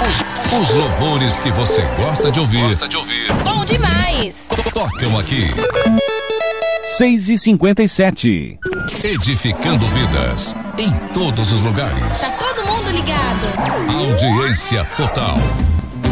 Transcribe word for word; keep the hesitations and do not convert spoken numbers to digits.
Os, os louvores que você gosta de ouvir. Gosta de ouvir. Bom demais. Tocam aqui. seis e cinquenta e sete. Edificando vidas em todos os lugares. Tá todo mundo ligado. Audiência total.